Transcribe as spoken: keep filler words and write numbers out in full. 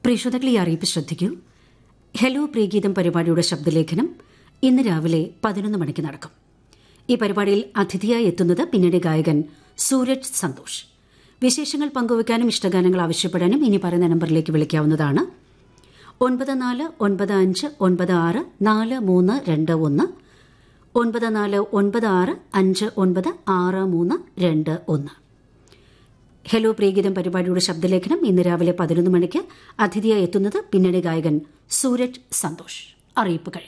പ്രേക്ഷകർക്കുള്ള ഈ അറിയിപ്പ് ശ്രദ്ധിക്കൂ. ഹലോ പ്രിയഗീതം പരിപാടിയുടെ ശബ്ദലേഖനം ഇന്ന് രാവിലെ പതിനൊന്ന് മണിക്ക് നടക്കും. ഈ പരിപാടിയിൽ അതിഥിയായി എത്തുന്നത് പിന്നണി ഗായകൻ സൂരജ് സന്തോഷ്. വിശേഷങ്ങൾ പങ്കുവയ്ക്കാനും ഇഷ്ടഗാനങ്ങൾ ആവശ്യപ്പെടാനും ഇനി പറയുന്ന നമ്പറിലേക്ക് വിളിക്കാവുന്നതാണ്. ഒൻപത് നാല് ഒൻപത് അഞ്ച് ഒൻപത് ആറ് നാല് മൂന്ന് രണ്ട് ഒന്ന്, ഒൻപത് നാല് ഒൻപത് ആറ് അഞ്ച് ഒൻപത് ആറ് മൂന്ന് രണ്ട് ഒന്ന്. ഹലോ പ്രിയഗീതം പരിപാടിയുടെ ശബ്ദലേഖനം ഇന്ന് രാവിലെ പതിനൊന്ന് മണിക്ക് അതിഥിയായി എത്തുന്നത് പിന്നണി ഗായകൻ സൂരജ് സന്തോഷ്. അറിയിപ്പ് കഴിഞ്ഞു.